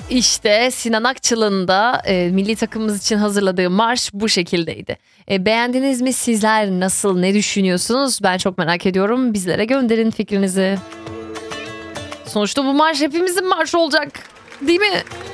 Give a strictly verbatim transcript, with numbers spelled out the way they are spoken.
İşte Sinan Akçıl'ın da e, milli takımımız için hazırladığı marş bu şekildeydi. E, beğendiniz mi? Sizler nasıl, ne düşünüyorsunuz? Ben çok merak ediyorum. Bizlere gönderin fikrinizi. Sonuçta bu marş hepimizin marşı olacak. Değil mi?